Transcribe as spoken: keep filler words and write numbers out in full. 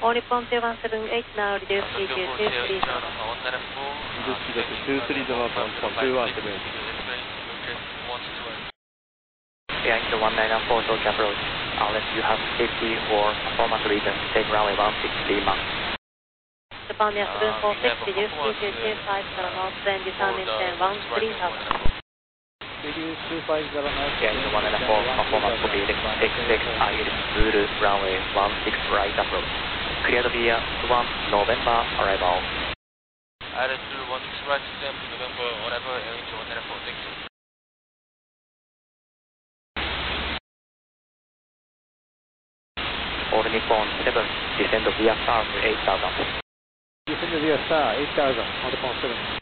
All Nippon two one seven eight now reduce speed to two three zero. Reduce speed to two three zero on two one seven eight. Yankee one nine four Tokyo approach. Unless you have safety or performance reasons, take runway one six three Mach. Japan Air seven four six, reduce speed to two five zero knots, then descend in one three thousand. Reduce two five zero knots. Yankee one nine four, performance copy, X X Iris Zulu, runway one six right approach. Cleared via one November arrival. Iris Zulu one six right, stamp November arrival, Yankee one nine four, thank you. All Nippon seven, descend via start eight thousand. Descend via star eight thousand, All Nippon seven.